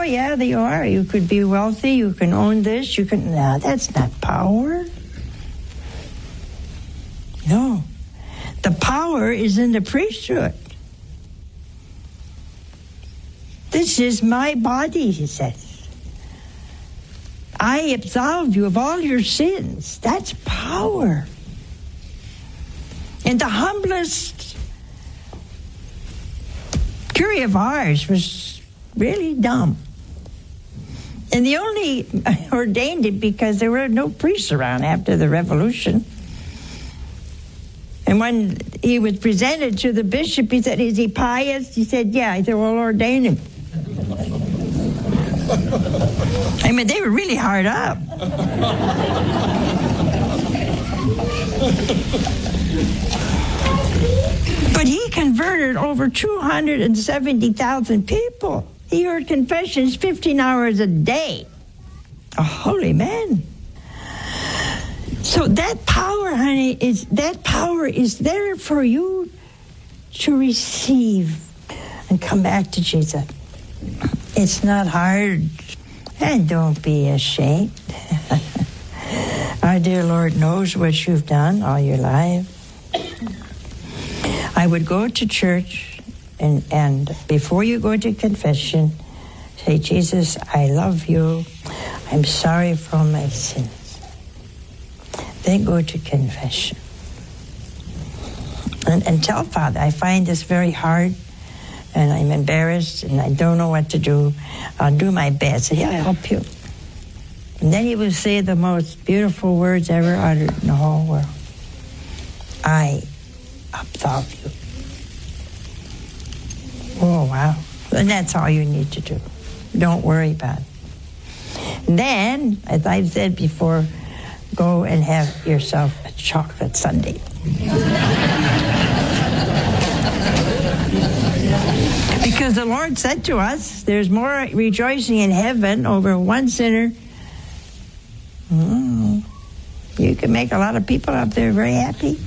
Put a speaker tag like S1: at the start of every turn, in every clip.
S1: yeah, they are. You could be wealthy. You can own this. No, that's not power. No. The power is in the priesthood. This is my body, he says. I absolve you of all your sins. That's power. And the humblest Curie of Ars was really dumb. And they only ordained it because there were no priests around after the revolution. And when he was presented to the bishop, he said, is he pious? He said, yeah. He said, well, ordain him. I mean, they were really hard up. But he converted over 270,000 people. He heard confessions 15 hours a day. A holy man. So that power, honey, is there for you to receive and come back to Jesus. It's not hard. And don't be ashamed. Our dear Lord knows what you've done all your life. I would go to church and before you go to confession, say, Jesus, I love you. I'm sorry for my sins. Then go to confession. And tell Father, I find this very hard, and I'm embarrassed, and I don't know what to do. I'll do my best. He'll help you. And then he will say the most beautiful words ever uttered in the whole world. I absolve you. Oh, wow. And that's all you need to do. Don't worry about it. Then, as I've said before, go and have yourself a chocolate sundae. Because the Lord said to us, there's more rejoicing in heaven over one sinner. You can make a lot of people up there very happy.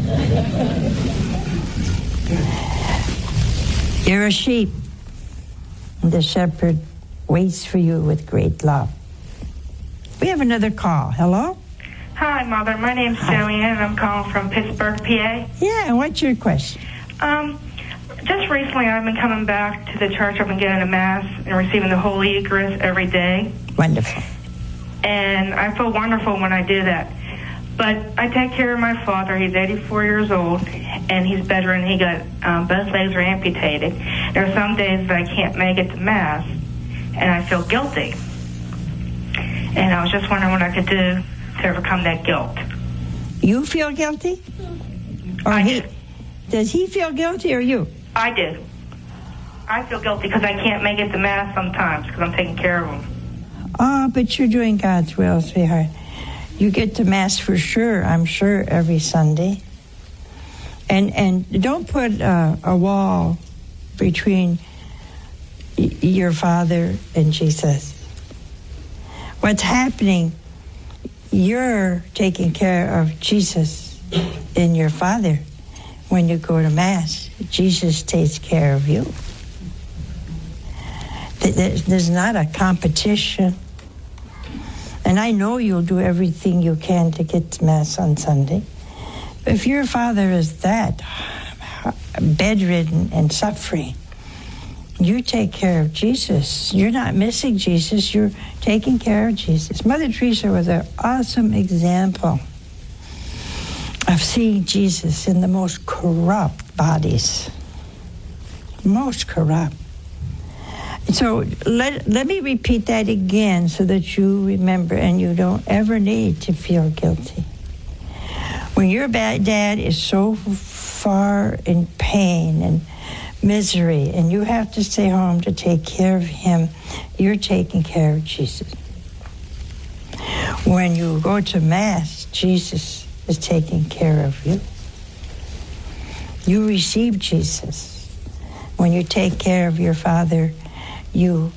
S1: You're a sheep, and the shepherd waits for you with great love. We have another call. Hello?
S2: Hi, Mother. My name's Joanne, and I'm calling from Pittsburgh, PA.
S1: Yeah, what's your question?
S2: Just recently, I've been coming back to the church. I've been getting to Mass and receiving the Holy Eucharist every day.
S1: Wonderful.
S2: And I feel wonderful when I do that. But I take care of my father. He's 84 years old, and he's bedridden. He got both legs are amputated. There are some days that I can't make it to Mass, and I feel guilty. And I was just wondering what I could do to overcome that guilt.
S1: You feel guilty? Or
S2: I do.
S1: Does he feel guilty or you?
S2: I do. I feel guilty because I can't make it to Mass sometimes because I'm taking care of him.
S1: Oh, but you're doing God's will, sweetheart. You get to Mass for sure, I'm sure, every Sunday. And don't put a wall between your Father and Jesus. What's happening, you're taking care of Jesus and your Father. When you go to Mass, Jesus takes care of you. There's not a competition. And I know you'll do everything you can to get to Mass on Sunday. If your father is that bedridden and suffering, you take care of Jesus. You're not missing Jesus. You're taking care of Jesus. Mother Teresa was an awesome example of seeing Jesus in the most corrupt bodies. Most corrupt. So let me repeat that again so that you remember and you don't ever need to feel guilty. When your dad is so far in pain and misery and you have to stay home to take care of him, you're taking care of Jesus. When you go to Mass, Jesus is taking care of you. You receive Jesus. When you take care of your Father, he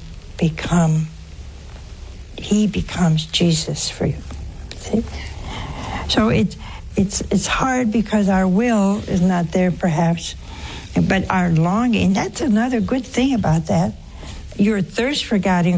S1: becomes Jesus for you. See? So it's hard because our will is not there perhaps, but our longing, that's another good thing about that. Your thirst for God